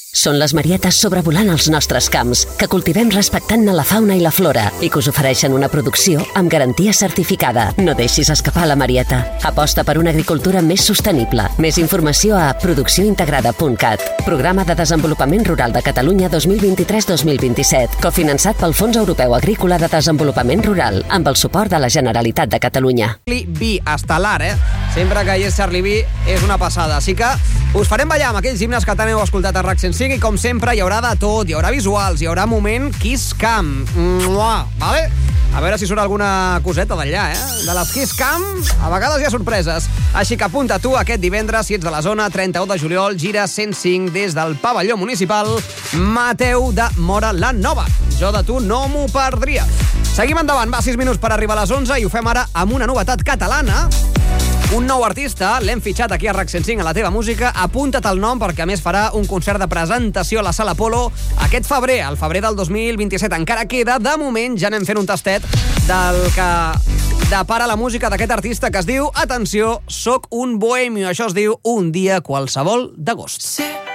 Són les marietes sobrevolant els nostres camps, que cultivem respectant-ne la fauna i la flora i que us ofereixen una producció amb garantia certificada. No deixis escapar la marieta. Aposta per una agricultura més sostenible. Més informació a produccióintegrada.cat. Programa de Desenvolupament Rural de Catalunya 2023-2027, cofinançat pel Fons Europeu Agrícola de Desenvolupament Rural, amb el suport de la Generalitat de Catalunya. Charlie B, estel·lar, Sempre que hi és Charlie B és una passada. Així que us farem ballar amb aquells himnes que tant heu escoltat a RAC 105 i com sempre hi haurà de tot, hi haurà visuals, hi haurà moment Kiss Cam. Vale? A veure si surt alguna coseta d'allà, De les Kiss Cam, a vegades hi ha sorpreses. Així que apunta tu aquest divendres, si ets de la zona, 31 de juliol, gira 105 des del pavelló municipal Mateu de Móra la Nova. Jo de tu no m'ho perdria. Seguim endavant, va, 6 minuts per arribar a les 11 i ho fem ara amb una novetat catalana. Un nou artista, l'hem fitxat aquí a RAC 105 a la teva música. Apunta't el nom perquè a més farà un concert de presentació a la Sala Apolo aquest febrer, el febrer del 2027. Encara queda, de moment ja anem fent un tastet del que depara la música d'aquest artista que es diu, atenció, Soc un bohemio. Això es diu Un dia qualsevol d'agost. Sí.